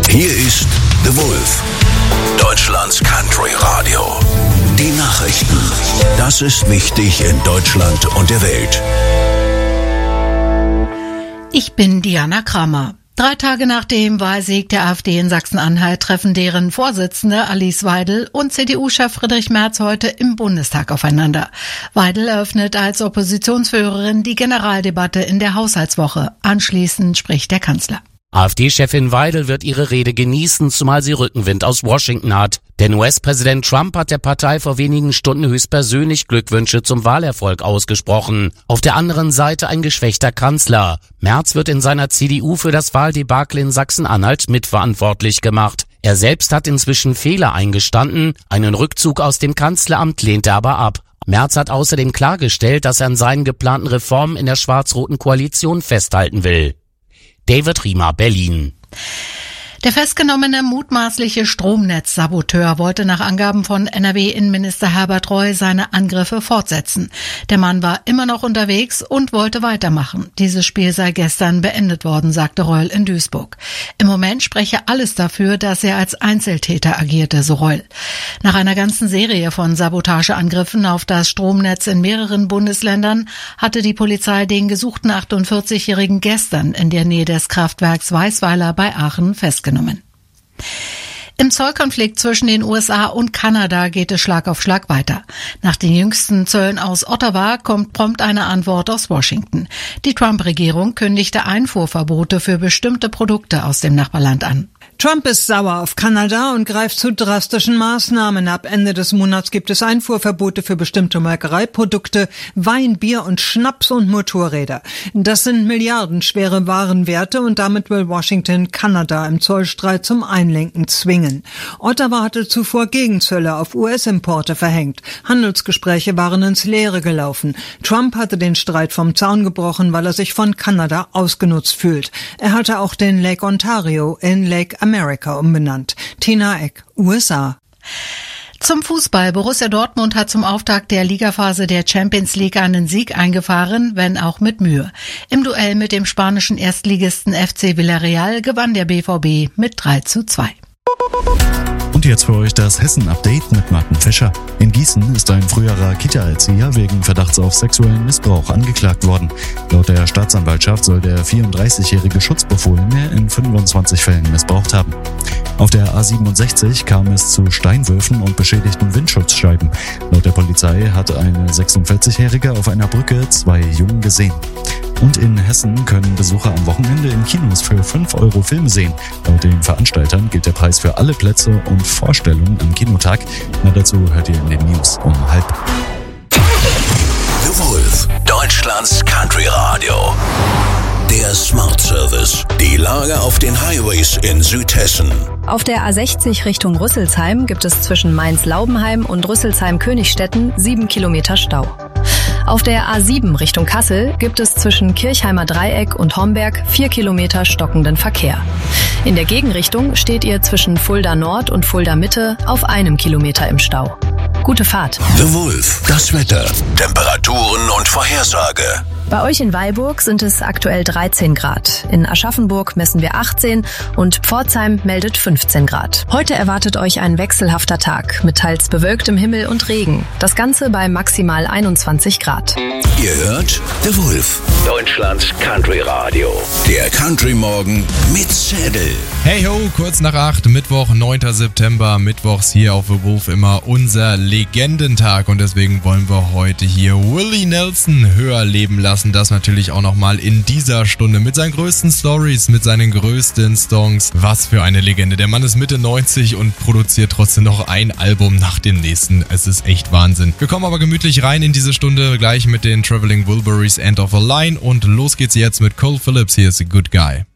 Hier ist The Wolf, Deutschlands Country Radio. Die Nachrichten. Das ist wichtig in Deutschland und der Welt. Ich bin Diana Kramer. 3 Tage nach dem Wahlsieg der AfD in Sachsen-Anhalt treffen deren Vorsitzende Alice Weidel und CDU-Chef Friedrich Merz heute im Bundestag aufeinander. Weidel eröffnet als Oppositionsführerin die Generaldebatte in der Haushaltswoche. Anschließend spricht der Kanzler. AfD-Chefin Weidel wird ihre Rede genießen, zumal sie Rückenwind aus Washington hat. Denn US-Präsident Trump hat der Partei vor wenigen Stunden höchstpersönlich Glückwünsche zum Wahlerfolg ausgesprochen. Auf der anderen Seite ein geschwächter Kanzler. Merz wird in seiner CDU für das Wahldebakel in Sachsen-Anhalt mitverantwortlich gemacht. Er selbst hat inzwischen Fehler eingestanden, einen Rückzug aus dem Kanzleramt lehnt er aber ab. Merz hat außerdem klargestellt, dass er an seinen geplanten Reformen in der schwarz-roten Koalition festhalten will. David Riemer, Berlin. Der festgenommene mutmaßliche Stromnetzsaboteur wollte nach Angaben von NRW-Innenminister Herbert Reul seine Angriffe fortsetzen. Der Mann war immer noch unterwegs und wollte weitermachen. Dieses Spiel sei gestern beendet worden, sagte Reul in Duisburg. Im Moment spreche alles dafür, dass er als Einzeltäter agierte, so Reul. Nach einer ganzen Serie von Sabotageangriffen auf das Stromnetz in mehreren Bundesländern hatte die Polizei den gesuchten 48-Jährigen gestern in der Nähe des Kraftwerks Weißweiler bei Aachen festgenommen. Im Zollkonflikt zwischen den USA und Kanada geht es Schlag auf Schlag weiter. Nach den jüngsten Zöllen aus Ottawa kommt prompt eine Antwort aus Washington. Die Trump-Regierung kündigte Einfuhrverbote für bestimmte Produkte aus dem Nachbarland an. Trump ist sauer auf Kanada und greift zu drastischen Maßnahmen. Ab Ende des Monats gibt es Einfuhrverbote für bestimmte Molkereiprodukte, Wein, Bier und Schnaps und Motorräder. Das sind milliardenschwere Warenwerte und damit will Washington Kanada im Zollstreit zum Einlenken zwingen. Ottawa hatte zuvor Gegenzölle auf US-Importe verhängt. Handelsgespräche waren ins Leere gelaufen. Trump hatte den Streit vom Zaun gebrochen, weil er sich von Kanada ausgenutzt fühlt. Er hatte auch den Lake Ontario in Lake America umbenannt. Tina Eck, USA. Zum Fußball. Borussia Dortmund hat zum Auftakt der Ligaphase der Champions League einen Sieg eingefahren, wenn auch mit Mühe. Im Duell mit dem spanischen Erstligisten FC Villarreal gewann der BVB mit 3:2. Und jetzt für euch das Hessen-Update mit Martin Fischer. In Gießen ist ein früherer Kita-Erzieher wegen Verdachts auf sexuellen Missbrauch angeklagt worden. Laut der Staatsanwaltschaft soll der 34-jährige Schutzbefohlene in 25 Fällen missbraucht haben. Auf der A67 kam es zu Steinwürfen und beschädigten Windschutzscheiben. Laut der Polizei hat eine 46-Jährige auf einer Brücke 2 Jungen gesehen. Und in Hessen können Besucher am Wochenende in Kinos für 5 € Filme sehen. Laut den Veranstaltern gilt der Preis für alle Plätze und Vorstellungen am Kinotag. Mehr dazu hört ihr in den News um 12:30. The Wolf, Deutschlands Country Radio. Der Smart Service. Die Lage auf den Highways in Südhessen. Auf der A60 Richtung Rüsselsheim gibt es zwischen Mainz-Laubenheim und Rüsselsheim-Königstetten 7 Kilometer Stau. Auf der A7 Richtung Kassel gibt es zwischen Kirchheimer Dreieck und Homberg 4 Kilometer stockenden Verkehr. In der Gegenrichtung steht ihr zwischen Fulda Nord und Fulda Mitte auf 1 Kilometer im Stau. Gute Fahrt. The Wolf, das Wetter, Temperaturen und Vorhersage. Bei euch in Weilburg sind es aktuell 13 Grad. In Aschaffenburg messen wir 18 und Pforzheim meldet 15 Grad. Heute erwartet euch ein wechselhafter Tag mit teils bewölktem Himmel und Regen. Das Ganze bei maximal 21 Grad. Ihr hört The Wolf, Deutschlands Country Radio. Der Country Morgen mit Zedel. Hey ho, kurz nach 8, Mittwoch, 9. September. Mittwochs hier auf The Wolf immer unser Legendentag. Und deswegen wollen wir heute hier Willie Nelson höher leben lassen. Das natürlich auch nochmal in dieser Stunde mit seinen größten Stories, mit seinen größten Songs. Was für eine Legende. Der Mann ist Mitte 90 und produziert trotzdem noch ein Album nach dem nächsten. Es ist echt Wahnsinn. Wir kommen aber gemütlich rein in diese Stunde, gleich mit den Traveling Wilburys End of a Line. Und los geht's jetzt mit Cole Phillips. Hier ist A Good Guy.